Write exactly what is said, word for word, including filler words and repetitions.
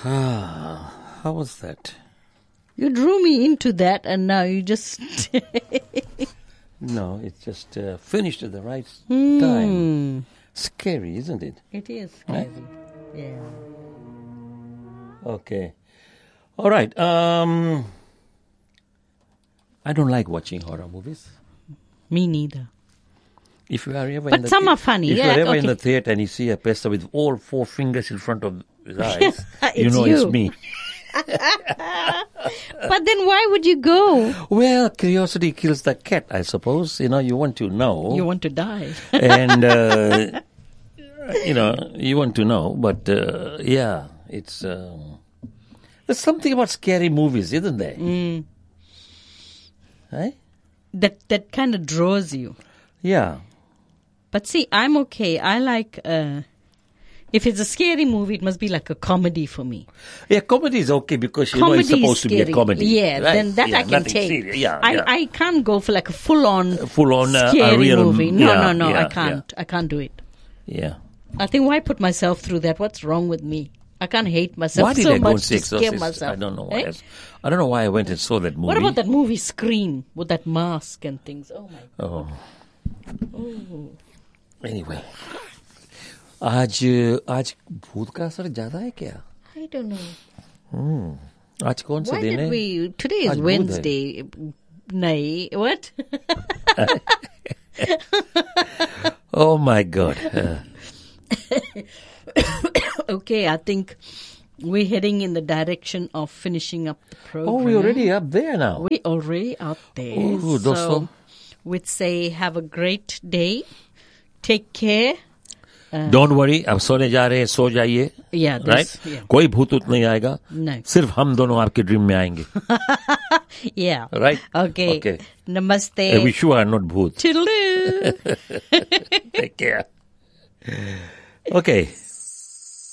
Ah, how was that? You drew me into that, and now you just... No, it just uh, finished at the right Hmm. time. Scary, isn't it? It is scary. Yeah. Okay. All right. Um, I don't like watching horror movies. Me neither. If you are ever But in the some thea- are funny, If yeah, you are ever okay. in the theater and you see a person with all four fingers in front of his eyes, you It's know you. it's me. But then why would you go? Well, curiosity kills the cat, I suppose. You know, you want to know. You want to die. and, uh, you know, you want to know. But, uh, yeah, it's... Um, there's something about scary movies, isn't there? Mm. Eh? That that kind of draws you. Yeah. But see, I'm okay. I like... Uh, if it's a scary movie, it must be like a comedy for me. Yeah, comedy is okay because you Comedy know it's supposed is to be scary. a comedy. Yeah, right? then that yeah, I can nothing take. serious. Yeah, I, yeah. I can't go for like a full-on, Full-on, uh, a scary real- movie. No, yeah, no, no, yeah, I can't. I can't do it. Yeah. I think why put myself through that? What's wrong with me? I can't hate myself Why did so I go and much see to scare Exorcist? myself. I don't know why. Eh? I, I don't know why I went and saw that movie. What about that movie Scream with that mask and things? Oh my God. Oh. Oh. Anyway. आज आज भूत का असर ज्यादा है क्या? I don't know. Hmm. आज कौन सा Why दिन did है? we? Today is आज बुध है। Wednesday. Nay, what? Oh my God. Uh, Okay, I think we're heading in the direction of finishing up the program. oh, we're already up there now. We're already out there. Oh, so dosto. we'd say have a great day. Take care. Don't worry, अब सोने जा रहे हैं, सो जाइए. Yeah, Right? this, yeah. कोई भूत उत नहीं आएगा. No. सिर्फ हम दोनों आपके ड्रीम में आएंगे. Yeah. Right? Okay. Okay. Namaste. I wish you are not भूत. Toodaloo. Take care. Okay.